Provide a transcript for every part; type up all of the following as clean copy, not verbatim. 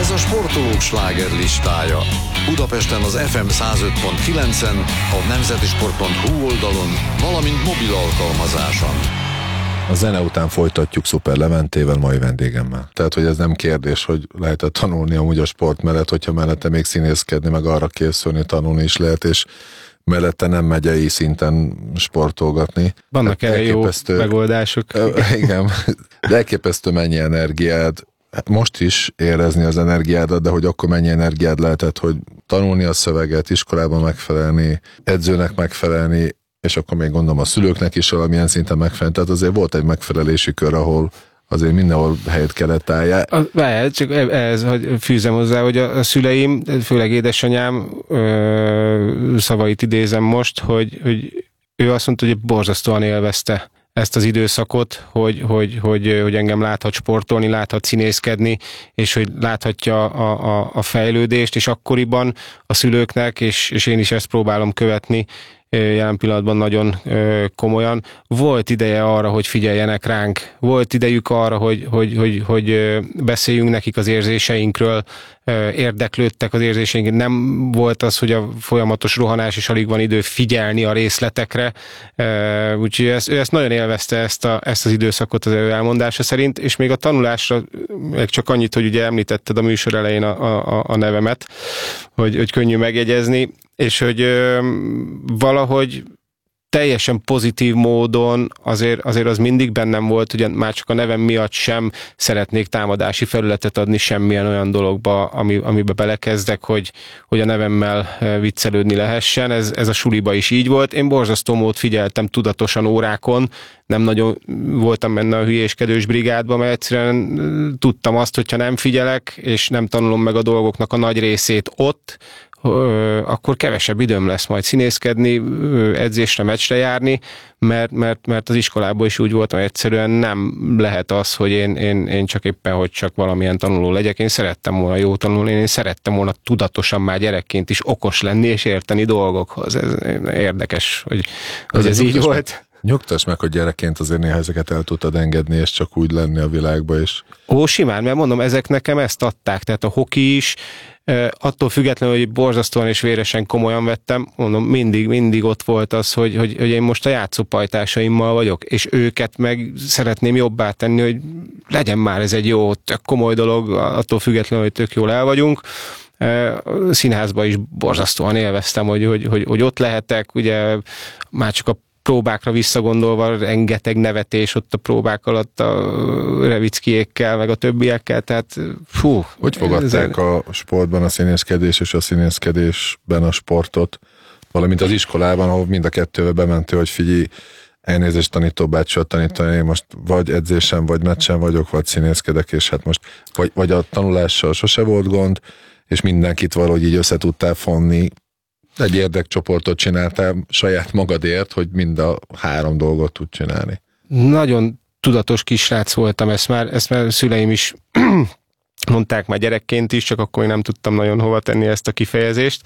Ez a sportolók slágerlistája. Budapesten az FM 105.9-en, a nemzetisport.hu oldalon, valamint mobil alkalmazáson. A zene után folytatjuk Szuper Leventével, mai vendégemmel. Tehát, hogy ez nem kérdés, hogy lehet tanulni amúgy a sport mellett, hogyha mellette még színészkedni, meg arra készülni, tanulni is lehet, és mellette nem megyei szinten sportolgatni. Vannak erre jó megoldások. Igen, de elképesztő mennyi energiád, hát most is érezni az energiádat, de hogy akkor mennyi energiád lehetett, hogy tanulni a szöveget, iskolában megfelelni, edzőnek megfelelni, és akkor még gondolom a szülőknek is valamilyen szinten megfelelni. Tehát azért volt egy megfelelési kör, ahol azért mindenhol helyet kellett álljál. Csak ez, hogy fűzem hozzá, hogy a szüleim, főleg édesanyám szavait idézem most, hogy ő azt mondta, hogy borzasztóan élvezte ezt az időszakot, hogy engem láthat sportolni, láthat színészkedni, és hogy láthatja a fejlődést, és akkoriban a szülőknek, és én is ezt próbálom követni, jelen pillanatban nagyon komolyan. Volt ideje arra, hogy figyeljenek ránk. Volt idejük arra, hogy beszéljünk nekik az érzéseinkről, érdeklődtek az érzéseinkről. Nem volt az, hogy a folyamatos rohanás, és alig van idő figyelni a részletekre. Úgyhogy ő ezt nagyon élvezte, ezt az időszakot az elmondása szerint, és még a tanulásra meg csak annyit, hogy ugye említetted a műsor elején a nevemet, hogy könnyű megjegyezni, és hogy valahogy teljesen pozitív módon azért az mindig bennem volt, ugye már csak a nevem miatt sem szeretnék támadási felületet adni semmilyen olyan dologba, amiben belekezdek, hogy a nevemmel viccelődni lehessen. Ez a suliba is így volt. Én borzasztó mód figyeltem tudatosan órákon, nem nagyon voltam benne a hülyéskedős brigádba, mert egyszerűen tudtam azt, hogyha nem figyelek, és nem tanulom meg a dolgoknak a nagy részét ott, akkor kevesebb időm lesz majd színészkedni, edzésre, meccsre járni, mert az iskolában is úgy voltam, egyszerűen nem lehet az, hogy én csak éppen, hogy csak valamilyen tanuló legyek. Én szerettem volna jó tanulni, én szerettem volna tudatosan már gyerekként is okos lenni és érteni dolgokhoz. Ez érdekes, hogy ez így volt. Nyugtass meg, hogy gyerekként azért néha ezeket el tudtad engedni, és csak úgy lenni a világba is. Simán, mert mondom, ezek nekem ezt adták, tehát a hoki is, attól függetlenül, hogy borzasztóan és véresen komolyan vettem, mondom, mindig ott volt az, hogy én most a játszópajtásaimmal vagyok, és őket meg szeretném jobbá tenni, hogy legyen már ez egy jó, tök komoly dolog, attól függetlenül, hogy tök jól el vagyunk. Színházban is borzasztóan élveztem, hogy ott lehetek, ugye már csak a próbákra visszagondolva rengeteg nevetés ott a próbák alatt a Revickiékkel, meg a többiekkel, tehát fú. Hogy fogadták a sportban a színészkedés és a színészkedésben a sportot, valamint az iskolában, ahol mind a kettővel bementél, hogy figyelj, elnézést tanítóbácsival tanítani, én most vagy edzésen, vagy meccsen vagyok, vagy színészkedek, és hát most vagy a tanulással sose volt gond, és mindenkit valahogy így össze tudtál fonni. Egy érdekcsoportot csináltál saját magadért, hogy mind a három dolgot tud csinálni. Nagyon tudatos kisrác voltam, ezt már szüleim is mondták már gyerekként is, csak akkor én nem tudtam nagyon hova tenni ezt a kifejezést,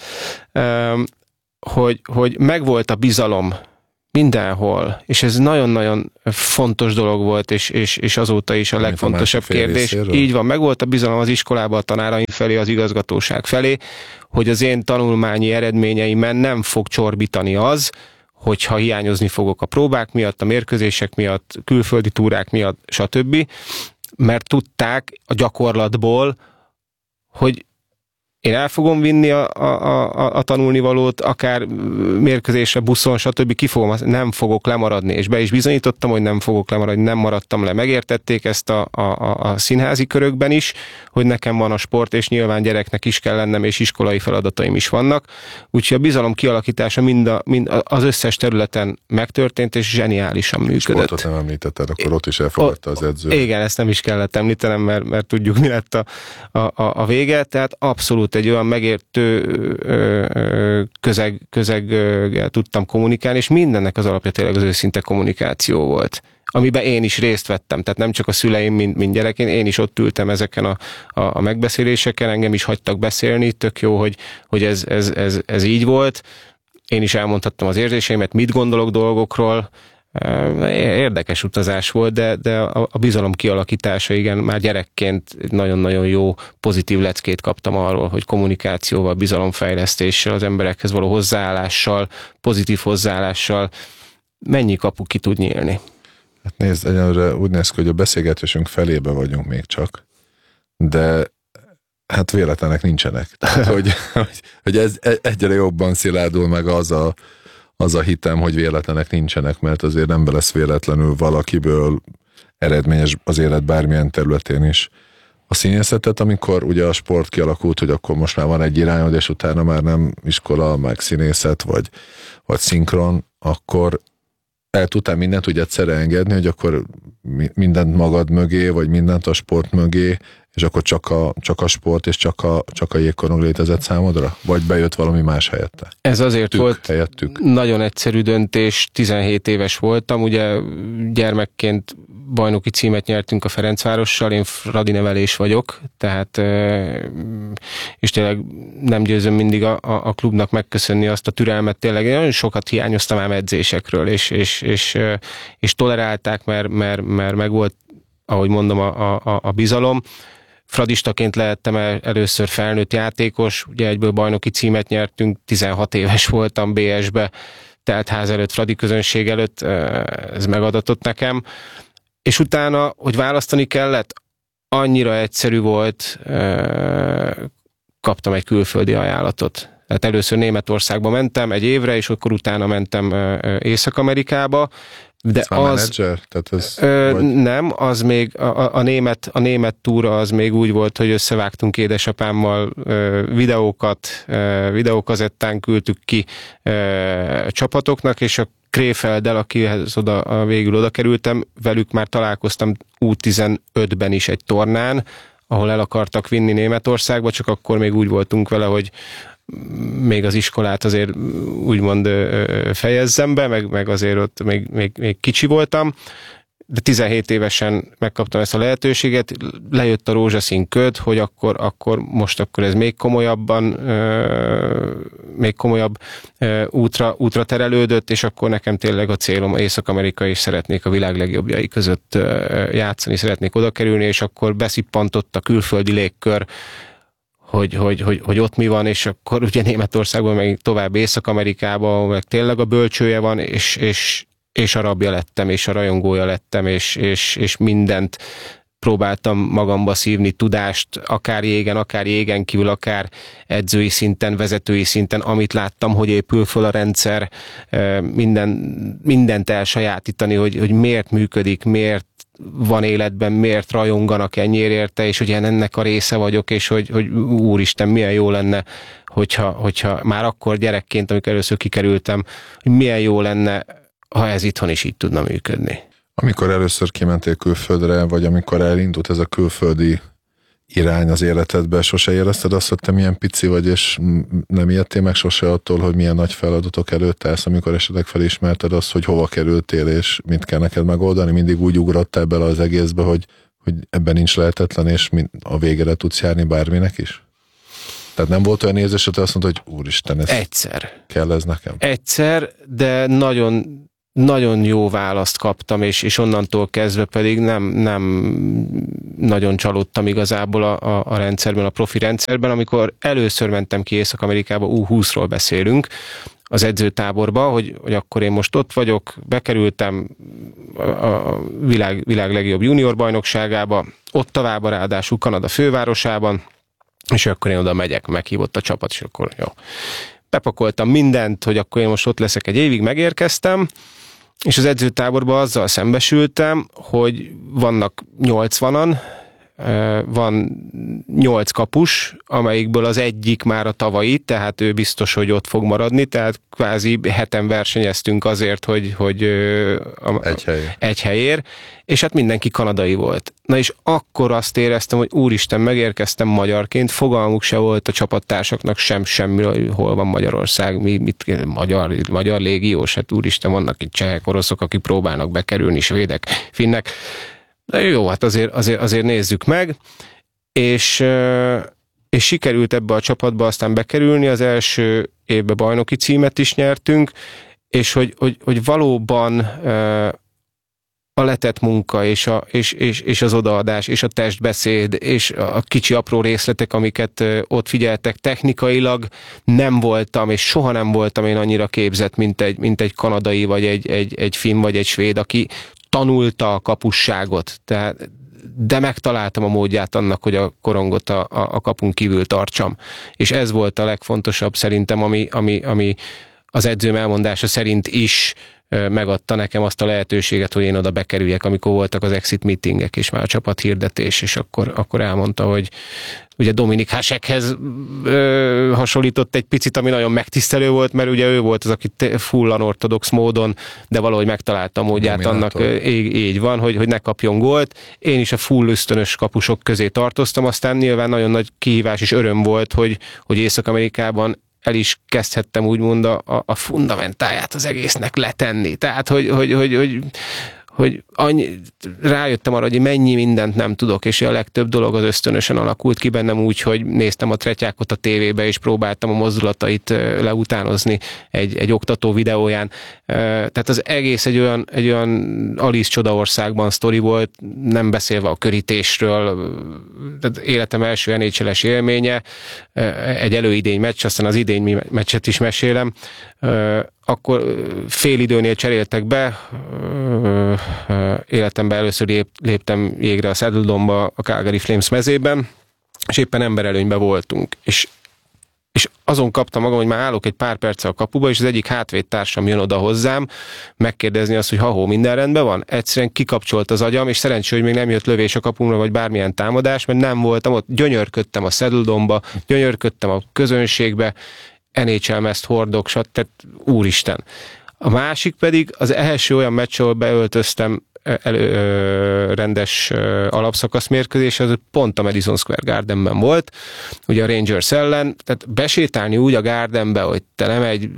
hogy megvolt a bizalom mindenhol, és ez nagyon-nagyon fontos dolog volt, és azóta is a legfontosabb kérdés. Így van, megvolt a bizalom az iskolában, a tanáraim felé, az igazgatóság felé, hogy az én tanulmányi eredményeimen nem fog csorbítani az, hogyha hiányozni fogok a próbák miatt, a mérkőzések miatt, külföldi túrák miatt, stb. Mert tudták a gyakorlatból, hogy én el fogom vinni a tanulnivalót, akár mérkőzésre, buszon, stb. Nem fogok lemaradni, és be is bizonyítottam, hogy nem fogok lemaradni, nem maradtam le. Megértették ezt a színházi körökben is, hogy nekem van a sport, és nyilván gyereknek is kell lennem, és iskolai feladataim is vannak. Úgyhogy a bizalom kialakítása mind az összes területen megtörtént, és zseniálisan működött. Sportot nem említetted, akkor ott is elfogadta az edző. Igen, ezt nem is kellett említenem, mert tudjuk, mi lett a vége, tehát abszolút egy olyan megértő közeggel tudtam kommunikálni, és mindennek az alapja tényleg az őszinte kommunikáció volt, amiben én is részt vettem, tehát nem csak a szüleim, mint gyerekén, én is ott ültem ezeken a megbeszéléseken, engem is hagytak beszélni, tök jó, hogy ez így volt, én is elmondhattam az érzéseimet, mit gondolok dolgokról, Érdekes utazás volt, de a bizalom kialakítása, igen, már gyerekként nagyon-nagyon jó, pozitív leckét kaptam arról, hogy kommunikációval, bizalomfejlesztéssel, az emberekhez való hozzáállással, pozitív hozzáállással mennyi kapu ki tud nyílni. Hát nézd, egyenlőre úgy néz ki, hogy a beszélgetésünk felébe vagyunk még csak, de hát véletlenek nincsenek. Tehát, hogy ez egyre jobban szilárdul meg az a hitem, hogy véletlenek nincsenek, mert azért nem lesz véletlenül valakiből eredményes az élet bármilyen területén is. A színészetet, amikor ugye a sport kialakult, hogy akkor most már van egy irányod, és utána már nem iskola, meg színészet, vagy szinkron, akkor el tudtál mindent úgy egyszerre engedni, hogy akkor mindent magad mögé, vagy mindent a sport mögé, és akkor csak a sport és csak a jégkorong létezett számodra? Vagy bejött valami más helyette? Ez azért volt helyettük? Nagyon egyszerű döntés, 17 éves voltam, ugye gyermekként bajnoki címet nyertünk a Ferencvárossal, én fradi nevelés vagyok, tehát és tényleg nem győzöm mindig a klubnak megköszönni azt a türelmet, tényleg nagyon sokat hiányoztam ám edzésekről, és tolerálták, mert meg volt, ahogy mondom, a bizalom. Fradistaként lehettem először felnőtt játékos, ugye egyből bajnoki címet nyertünk, 16 éves voltam BS-be, teltház előtt, Fradi közönség előtt, ez megadatott nekem. És utána, hogy választani kellett, annyira egyszerű volt, kaptam egy külföldi ajánlatot. Tehát először Németországba mentem egy évre, és akkor utána mentem Észak-Amerikába. De menedzser? Tehát ez nem, az még a német túra az még úgy volt, hogy összevágtunk édesapámmal videókazettán küldtük ki csapatoknak, és a Krefelddel, akihez végül oda kerültem, velük már találkoztam U15-ben is egy tornán, ahol el akartak vinni Németországba, csak akkor még úgy voltunk vele, hogy még az iskolát azért úgymond fejezzem be, meg azért ott még kicsi voltam, de 17 évesen megkaptam ezt a lehetőséget, lejött a rózsaszín köd, hogy akkor ez még komolyabb útra terelődött, és akkor nekem tényleg a célom Észak-Amerika, és szeretnék a világ legjobbjai között játszani, szeretnék oda kerülni, és akkor beszippantott a külföldi légkör, hogy ott mi van, és akkor ugye Németországban, meg tovább Észak-Amerikában, ahol meg tényleg a bölcsője van, és a rabja lettem, és a rajongója lettem, és mindent próbáltam magamba szívni, tudást, akár jégen kívül, akár edzői szinten, vezetői szinten, amit láttam, hogy épül föl a rendszer, mindent elsajátítani, hogy miért működik, miért van életben, miért rajonganak ennyire érte, és hogy én ennek a része vagyok, és hogy úristen, milyen jó lenne, hogyha már akkor gyerekként, amikor először kikerültem, hogy milyen jó lenne, ha ez itthon is így tudna működni. Amikor először kimentél külföldre, vagy amikor elindult ez a külföldi irány az életedbe, sose érezted azt, hogy te milyen pici vagy, és nem ijedtél meg sose attól, hogy milyen nagy feladatok előtt állsz, amikor esetleg felismerted azt, hogy hova kerültél, és mit kell neked megoldani? Mindig úgy ugrottál bele az egészbe, hogy ebben nincs lehetetlen, és a végére tudsz járni bárminek is? Tehát nem volt olyan érzés, hogy azt mondta, hogy úristen, ez kell ez nekem? Egyszer, de nagyon jó választ kaptam, és onnantól kezdve pedig nem nagyon csalódtam igazából a rendszerben, a profi rendszerben. Amikor először mentem ki Észak-Amerikába, U20-ról beszélünk, az edzőtáborba, hogy akkor én most ott vagyok, bekerültem a világ legjobb junior bajnokságába, ott tovább ráadásul Kanada fővárosában, és akkor én oda megyek, meghívott a csapat, és akkor jó. Bepakoltam mindent, hogy akkor én most ott leszek egy évig, megérkeztem, és az edzőtáborban azzal szembesültem, hogy vannak 80-an, van 8 kapus, amelyikből az egyik már a tavalyi, tehát ő biztos, hogy ott fog maradni, tehát kvázi heten versenyeztünk azért, hogy egy helyért, és hát mindenki kanadai volt. Na és akkor azt éreztem, hogy úristen, megérkeztem magyarként, fogalmuk se volt a csapattársaknak semmiről, hol van Magyarország, magyar légiós, hát úristen, vannak itt csehek, oroszok, akik próbálnak bekerülni, svédek, finnek. De jó, hát azért nézzük meg, és sikerült ebbe a csapatba aztán bekerülni, az első évben bajnoki címet is nyertünk, és hogy valóban a letett munka, és az odaadás, és a testbeszéd, és a kicsi apró részletek, amiket ott figyeltek, technikailag nem voltam, és soha nem voltam én annyira képzett, mint egy kanadai, vagy egy finn, vagy egy svéd, aki tanulta a kapusságot. De megtaláltam a módját annak, hogy a korongot a kapun kívül tartsam. És ez volt a legfontosabb szerintem, ami az edzőm elmondása szerint is megadta nekem azt a lehetőséget, hogy én oda bekerüljek, amikor voltak az exit meetingek, és már a csapathirdetés, és akkor elmondta, hogy ugye Dominik Hasekhez hasonlított egy picit, ami nagyon megtisztelő volt, mert ugye ő volt az, aki full unorthodox módon, de valahogy megtalálta a módját annak, így van, hogy ne kapjon gólt. Én is a full ösztönös kapusok közé tartoztam, aztán nyilván nagyon nagy kihívás és öröm volt, hogy Észak-Amerikában el is kezdhettem úgymond a fundamentáját az egésznek letenni. Tehát, hogy rájöttem arra, hogy mennyi mindent nem tudok, és a legtöbb dolog az ösztönösen alakult ki bennem úgy, hogy néztem a tretyákot a tévébe, és próbáltam a mozdulatait leutánozni egy oktató videóján. Tehát az egész egy olyan Alice Csodaországban sztori volt, nem beszélve a körítésről, tehát életem első NHL-es élménye, egy előidény meccs, aztán az idény meccset is mesélem. Akkor fél időnél cseréltek be, életemben először léptem jégre a Saddle Dome-ba, a Calgary Flames mezében, és éppen emberelőnyben voltunk. És azon kaptam magam, hogy már állok egy pár perccel a kapuba, és az egyik hátvédtársam jön oda hozzám, megkérdezni azt, hogy ha-hó, minden rendben van? Egyszerűen kikapcsolt az agyam, és szerencsé, hogy még nem jött lövés a kapumra, vagy bármilyen támadás, mert nem voltam ott, gyönyörködtem a Saddle Dome-ba, gyönyörködtem a közönségbe, NHL mezt hordok, tehát úristen. A másik pedig az első olyan meccs, ahol beöltöztem rendes alapszakasz mérkőzés, az pont a Madison Square Gardenben volt, ugye a Rangers ellen, tehát besétálni úgy a Gardenbe, hogy te nem egy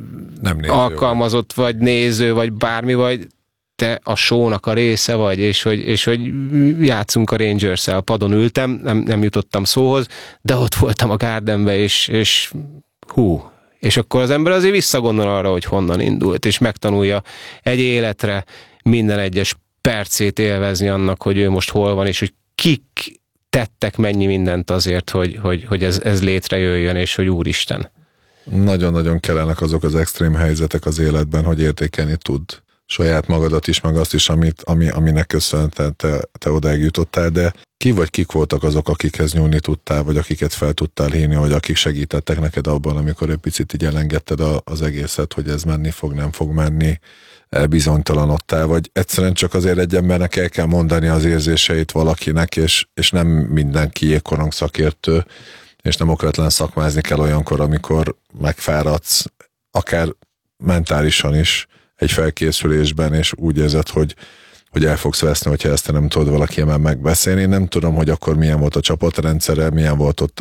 alkalmazott vagy néző, vagy bármi vagy, te a show-nak a része vagy, és hogy játszunk a Rangers-el, padon ültem, nem jutottam szóhoz, de ott voltam a Gardenbe, és hú, és akkor az ember azért visszagondol arra, hogy honnan indult, és megtanulja egy életre minden egyes percét élvezni annak, hogy ő most hol van, és hogy kik tettek mennyi mindent azért, hogy ez létrejöjjön, és hogy úristen. Nagyon-nagyon kellenek azok az extrém helyzetek az életben, hogy értékelni tud saját magadat is, meg azt is, aminek köszönhetően te odáig jutottál, de kik voltak azok, akikhez nyúlni tudtál, vagy akiket fel tudtál hívni, vagy akik segítettek neked abban, amikor egy picit így elengedted az egészet, hogy ez menni fog, nem fog menni, elbizonytalanodtál, vagy egyszerűen csak azért egy embernek el kell mondani az érzéseit valakinek, és nem mindenki jégkorong szakértő, és nem okvetlen szakmázni kell olyankor, amikor megfáradsz, akár mentálisan is egy felkészülésben, és úgy érzed, hogy el fogsz veszni, hogyha ezt nem tudod valakivel megbeszélni. Én nem tudom, hogy akkor milyen volt a csapatrendszere, milyen volt ott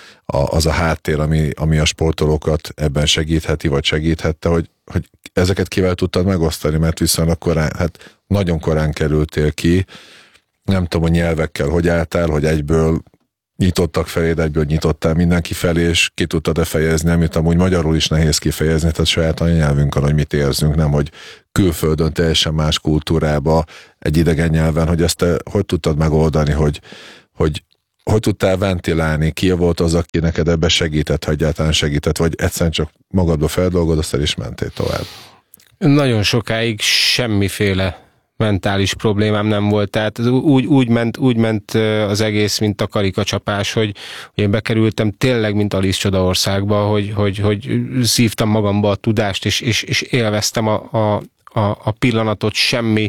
az a háttér, ami a sportolókat ebben segítheti, vagy segíthette, hogy ezeket kivel tudtad megosztani, mert viszonylag korán, hát nagyon korán kerültél ki, nem tudom, hogy nyelvekkel hogy álltál, hogy egyből nyitottak feléd, egyből nyitottál mindenki felé, és ki tudtad-e fejezni, amit amúgy magyarul is nehéz kifejezni, tehát saját anyanyelvünkön, hogy mit érzünk, nem, hogy külföldön, teljesen más kultúrába, egy idegen nyelven, hogy ezt te hogy tudtad megoldani, hogy tudtál ventilálni, ki volt az, aki neked ebbe segített, ha egyáltalán segített, vagy egyszerűen csak magadba feldolgoztál, és mentél tovább? Nagyon sokáig semmiféle mentális problémám nem volt, tehát úgy ment az egész, mint a karikacsapás, hogy én bekerültem tényleg, mint Alice Csodaországba, hogy szívtam magamba a tudást, és élveztem a pillanatot, semmi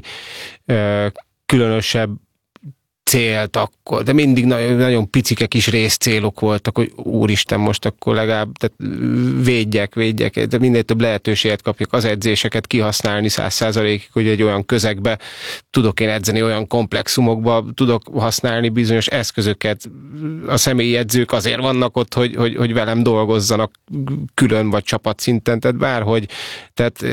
különösebb célt akkor, de mindig nagyon, nagyon picike kis részcélok voltak, hogy úristen, most akkor legalább védjek, de minél több lehetőséget kapjak, az edzéseket kihasználni 100%-ig, hogy egy olyan közegbe tudok én edzeni, olyan komplexumokba tudok használni bizonyos eszközöket. A személyi edzők azért vannak ott, hogy velem dolgozzanak külön vagy csapatszinten, tehát bárhogy. Tehát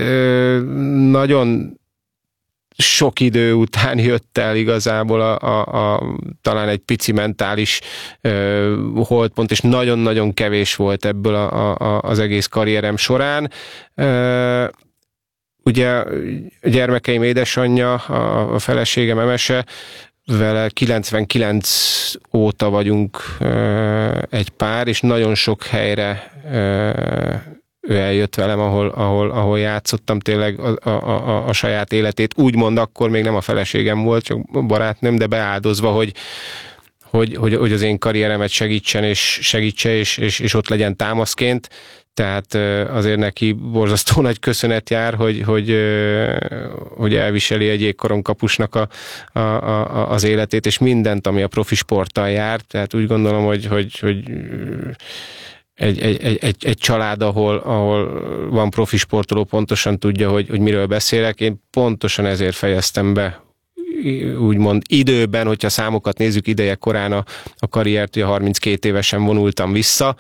nagyon sok idő után jött el igazából talán egy pici mentális holdpont, és nagyon-nagyon kevés volt ebből az egész karrierem során. ugye a gyermekeim édesanyja, a feleségem Emese, vele 99 óta vagyunk egy pár, és nagyon sok helyre ő eljött velem, ahol játszottam tényleg a saját életét. Úgymond akkor még nem a feleségem volt, csak barátnőm, de beáldozva, hogy az én karrieremet segítse, és ott legyen támaszként. Tehát azért neki borzasztó nagy köszönet jár, hogy elviseli egy jégkorong kapusnak az életét, és mindent, ami a profi sporttal jár. Tehát úgy gondolom, hogy egy család, ahol van profi sportoló, pontosan tudja, hogy miről beszélek. Én pontosan ezért fejeztem be, úgymond időben, hogyha számokat nézzük, ideje korán a karriert, ugye 32 évesen vonultam vissza,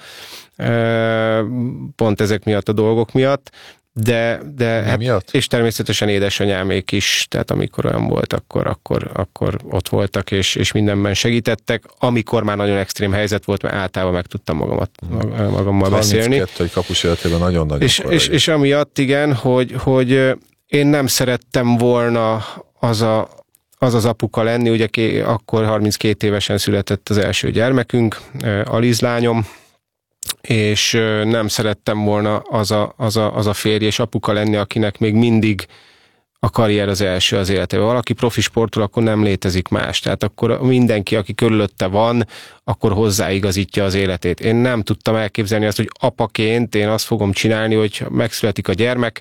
pont ezek miatt a dolgok miatt, de hát, és természetesen édesanyámék is, tehát amikor olyan volt, akkor ott voltak, és mindenben segítettek, amikor már nagyon extrém helyzet volt, mert általában meg tudtam magammal beszélni. 32 kapus életében nagyon-nagyon és amiatt igen, hogy én nem szerettem volna az apuka lenni, ugye akkor 32 évesen született az első gyermekünk, Aliz lányom, és nem szerettem volna az a férj és apuka lenni, akinek még mindig a karrier az első az életében. Valaki profi sportol, akkor nem létezik más. Tehát akkor mindenki, aki körülötte van, akkor hozzáigazítja az életét. Én nem tudtam elképzelni azt, hogy apaként én azt fogom csinálni, hogy megszületik a gyermek,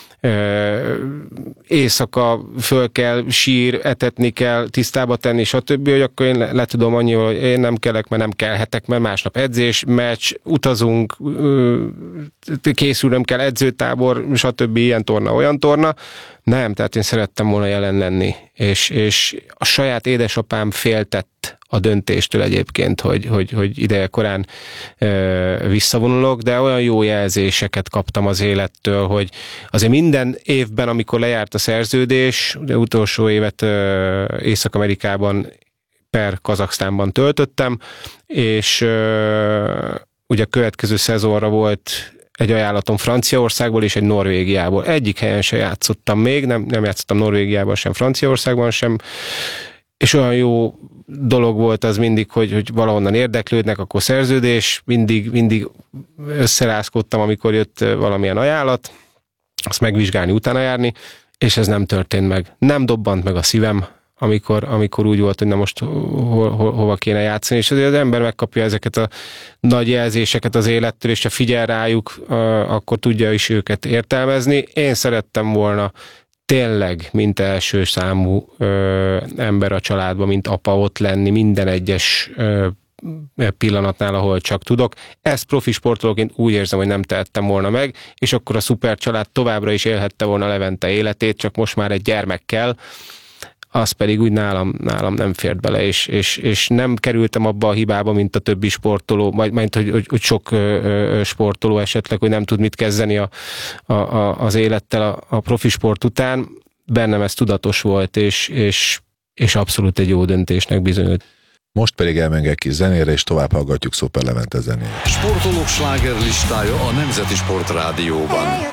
éjszaka föl kell, sír, etetni kell, tisztába tenni, stb., hogy akkor én le tudom annyival, hogy én nem kellek, mert nem kelhetek, mert másnap edzés, meccs, utazunk, készülnöm kell, edzőtábor, stb., ilyen torna, olyan torna. Nem, tehát én szerettem volna jelen lenni, és a saját édesapám féltett a döntéstől egyébként, hogy ideje korán visszavonulok, de olyan jó jelzéseket kaptam az élettől, hogy azért minden évben, amikor lejárt a szerződés, de utolsó évet Észak-Amerikában per Kazaksztánban töltöttem, és ugye a következő szezonra volt egy ajánlatom Franciaországból és egy Norvégiából. Egyik helyen se játszottam még, nem játszottam Norvégiában sem, Franciaországban sem, és olyan jó dolog volt az mindig, hogy valahonnan érdeklődnek, akkor szerződés, mindig összerázkodtam, amikor jött valamilyen ajánlat, azt megvizsgálni, utána járni, és ez nem történt meg. Nem dobbant meg a szívem, amikor úgy volt, hogy na most hova kéne játszani, és azért az ember megkapja ezeket a nagy jelzéseket az élettől, és ha figyel rájuk, akkor tudja is őket értelmezni. Én szerettem volna tényleg, mint első számú ember a családban, mint apa ott lenni minden egyes pillanatnál, ahol csak tudok. Ezt profi sportolóként úgy érzem, hogy nem tehettem volna meg, és akkor a szuper család továbbra is élhette volna Levente életét, csak most már egy gyermekkel, az pedig úgy nálam nem fért bele, és nem kerültem abba a hibába, mint a többi sportoló, majd hogy sok sportoló esetleg, hogy nem tud mit kezdeni az élettel a profi sport után. Bennem ez tudatos volt, és abszolút egy jó döntésnek bizonyult. Most pedig elmegyek kis zenére, és tovább hallgatjuk Szuper Levente zenét. Sportolók slágerlistája a Nemzeti Sport Rádióban.